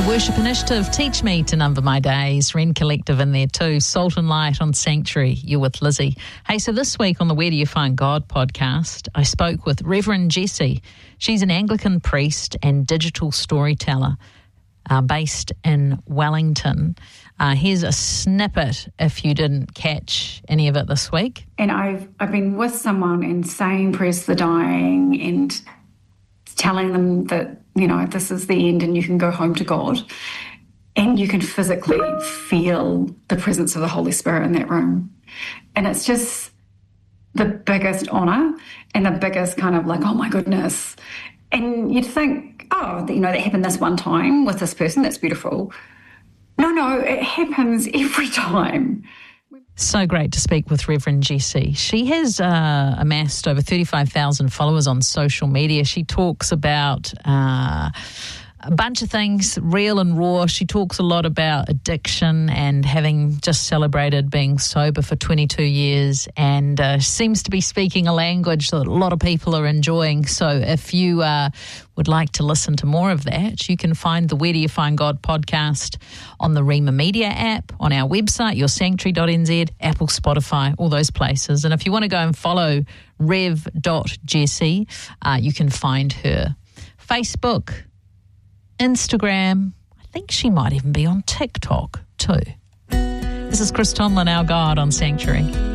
the Worship Initiative, Teach Me to Number My Days, Ren Collective in there too, Salt and Light on Sanctuary. You're with Lizzie. Hey, so this week on the Where Do You Find God podcast, I spoke with Reverend Jessie. She's an Anglican priest and digital storyteller based in Wellington. Here's a snippet if you didn't catch any of it this week. And I've been with someone and saying prayers for the dying and telling them that, you know, this is the end and you can go home to God. And you can physically feel the presence of the Holy Spirit in that room. And it's just the biggest honour and the biggest kind of like, oh my goodness. And you'd think, oh, you know, that happened this one time with this person, that's beautiful. No, it happens every time. So great to speak with Reverend Jessie. She has amassed over 35,000 followers on social media. She talks about a bunch of things, real and raw. She talks a lot about addiction and having just celebrated being sober for 22 years and seems to be speaking a language that a lot of people are enjoying. So if you would like to listen to more of that, you can find the Where Do You Find God podcast on the Rema Media app, on our website, yoursanctuary.nz, Apple, Spotify, all those places. And if you want to go and follow rev.jessie, you can find her Facebook, Instagram. I think she might even be on TikTok too. This is Chris Tomlin, Our God on Sanctuary.